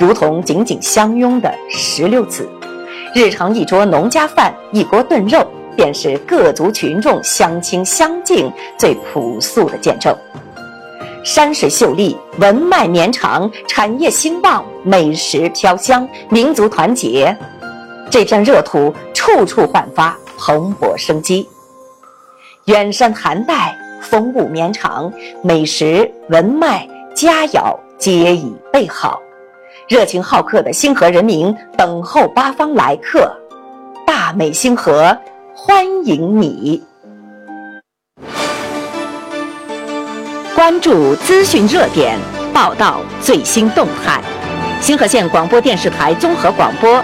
如同紧紧相拥的16子。日常一桌农家饭，一锅炖肉，便是各族群众相亲相敬最朴素的见证。山水秀丽，文脉绵长，产业兴旺，美食飘香，民族团结，这片热土处处焕发蓬勃生机。远山寒带，风物绵长，美食文脉佳肴皆已备好，热情好客的星河人民等候八方来客，大美星河欢迎你。关注资讯热点，报道最新动态。星河县广播电视台综合广播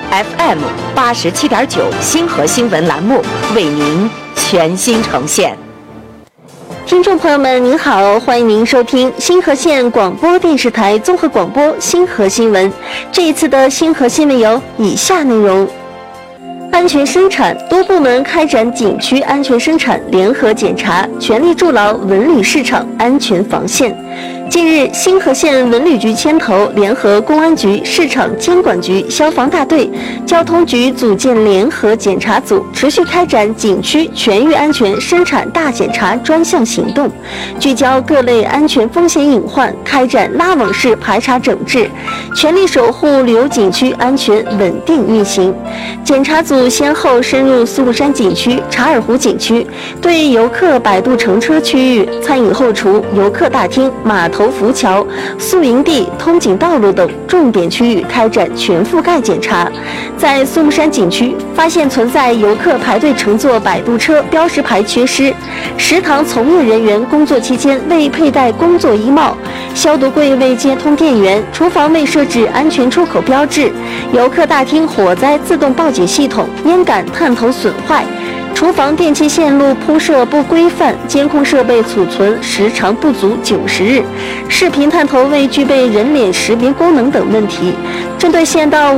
FM87.9 星河新闻栏目为您全新呈现。 听众朋友们您好，欢迎您收听星河县广播电视台综合广播星河新闻。这一次的星河新闻有以下内容：安全生产，多部门开展景区安全生产联合检查，全力筑牢文旅市场安全防线。近日，星河县文旅局牵头联合公安局、市场监管局、消防大队、交通局组建联合检查组，持续开展景区全域安全生产大检查专项行动，聚焦各类安全风险隐患，开展拉网式排查整治，全力守护旅游景区安全稳定运行。检查组先后深入苏禄山景区、查尔湖景区，对游客摆渡乘车区域、餐饮后厨、游客大厅、码头浮桥、宿营地、通景道路等重点区域开展全覆盖检查。在苏禄山景区发现存在游客排队乘坐摆渡车标识牌缺失，食堂从业人员工作期间未佩戴工作衣帽，消毒柜未接通电源，厨房未设置安全出口标志，游客大厅火灾自动报警系统烟杆探头损坏，厨房电气线路铺设不规范，监控设备储存时长不足90日，视频探头未具备人脸识别功能等问题。针对县道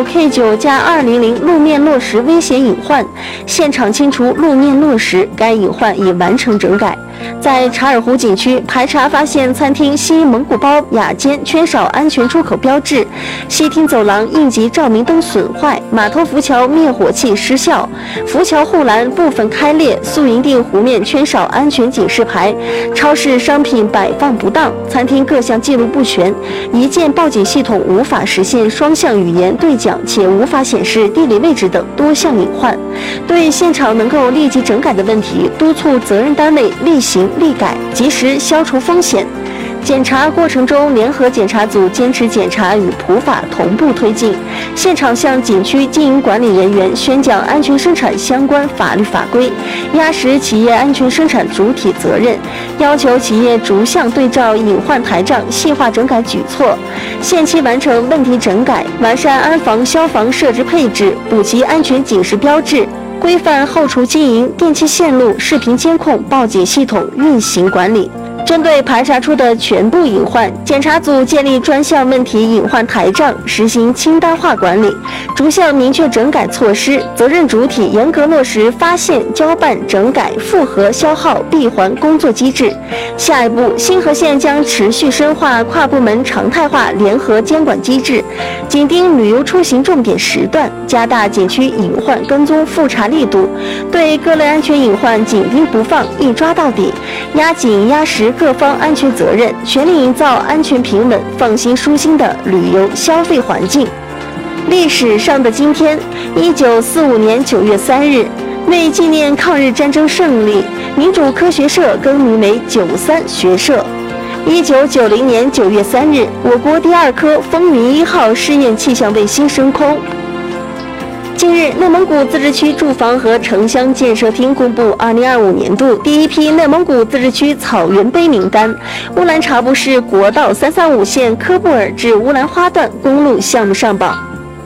565K9+200 路面落石危险隐患，现场清除路面落石，该隐患已完成整改。在查尔湖景区排查发现餐厅西蒙古包雅间缺少安全出口标志，西厅走廊应急照明灯损坏，码头浮桥灭火器失效，浮桥护栏部分开裂，宿营地湖面缺少安全警示牌，超市商品摆放不当，餐厅各项记录不全，一键报警系统无法实现双向语言对讲，且无法显示地理位置等多项隐患。对现场能够立即整改的问题，督促责任单位立行立改，及时消除风险。检查过程中，联合检查组坚持检查与普法同步推进，现场向景区经营管理人员宣讲安全生产相关法律法规，压实企业安全生产主体责任，要求企业逐项对照隐患台账，细化整改举措，限期完成问题整改，完善安防消防设置配置，补齐安全警示标志，规范后厨经营、电气线路、视频监控、报警系统运行管理。针对排查出的全部隐患，检查组建立专项问题隐患台账，实行清单化管理，逐项明确整改措施，责任主体严格落实发现、交办、整改、复核、消耗、闭环工作机制。下一步，星河县将持续深化跨部门常态化联合监管机制，紧盯旅游出行重点时段，加大景区隐患跟踪复查力度，对各类安全隐患紧盯不放，一抓到底，压紧压实各方安全责任，全力营造安全平稳、放心舒心的旅游消费环境。历史上的今天，1945年9月3日，为纪念抗日战争胜利，民主科学社更名为93学社。1990年9月3日，我国第2颗风云1号试验气象卫星升空。近日，内蒙古自治区住房和城乡建设厅公布2025年度第一批内蒙古自治区草原碑名单，乌兰察布市国道335线科布尔至乌兰花段公路项目上榜。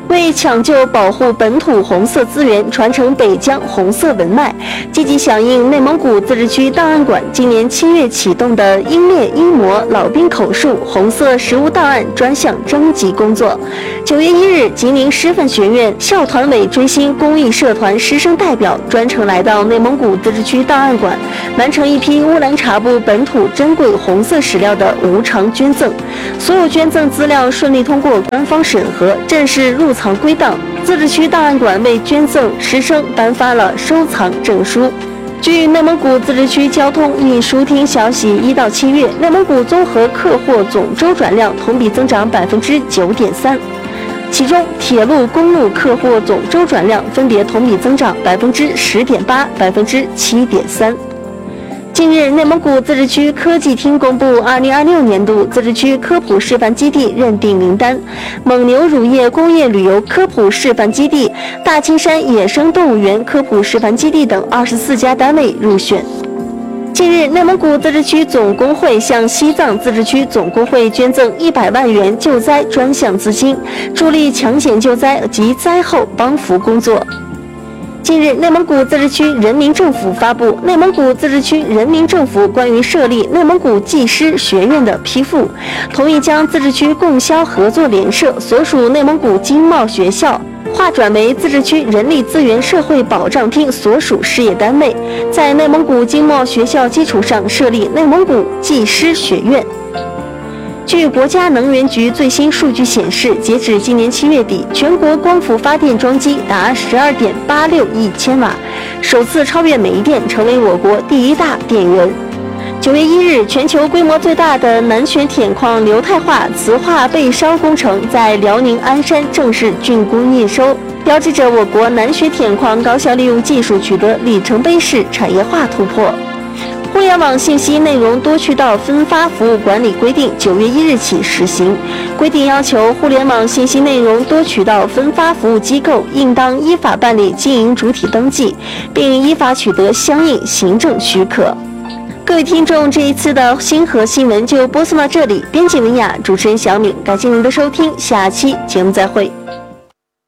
为抢救保护本土红色资源，传承北疆红色文脉，积极响应内蒙古自治区档案馆今年7月启动的英烈英模老兵口述红色实物档案专项征集工作。9月1日，吉宁师范学院校团委追星公益社团师生代表专程来到内蒙古自治区档案馆，完成一批乌兰察布本土珍贵红色史料的无偿捐赠。所有捐赠资料顺利通过官方审核，正式入藏归档。自治区档案馆为捐赠师生颁发了收藏证书。据内蒙古自治区交通运输厅消息，1到7月，内蒙古综合客货总周转量同比增长9.3%，其中铁路、公路客货总周转量分别同比增长10.8%、7.3%。近日，内蒙古自治区科技厅公布2026年度自治区科普示范基地认定名单，蒙牛乳业工业旅游科普示范基地、大青山野生动物园科普示范基地等24家单位入选。近日，内蒙古自治区总工会向西藏自治区总工会捐赠100万元救灾专项资金，助力抢险救灾及灾后帮扶工作。近日，内蒙古自治区人民政府发布《内蒙古自治区人民政府关于设立内蒙古技师学院的批复》，同意将自治区供销合作联社所属内蒙古经贸学校划转为自治区人力资源社会保障厅所属事业单位，在内蒙古经贸学校基础上设立内蒙古技师学院。据国家能源局最新数据显示，截止今年7月底，全国光伏发电装机达12.86亿千瓦，首次超越煤电，成为我国第一大电源。9月1日，全球规模最大的南雪铁矿硫态化磁化焙烧工程在辽宁鞍山正式竣工验收，标志着我国南雪铁矿高效利用技术取得里程碑式产业化突破。互联网信息内容多渠道分发服务管理规定9月1日起实行，规定要求互联网信息内容多渠道分发服务机构应当依法办理经营主体登记，并依法取得相应行政许可。各位听众，这一次的星河新闻就播送到这里，编辑文雅，主持人小敏，感谢您的收听，下期节目再会。